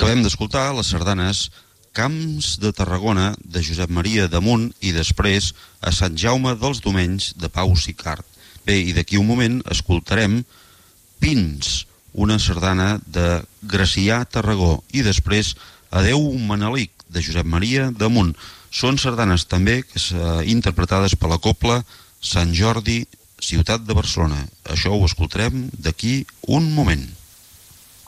Acabem d'escoltar les sardanes Camps de Tarragona, de Josep Maria Damunt, i després a Sant Jaume dels Domenys, de Pau Sicart. Bé, i d'aquí un moment escoltarem Pins, una sardana de Gracià Tarragó, i després Adeu Manelic, de Josep Maria Damunt. Són sardanes també interpretades per la cobla Sant Jordi, ciutat de Barcelona. Això ho escoltarem d'aquí un moment.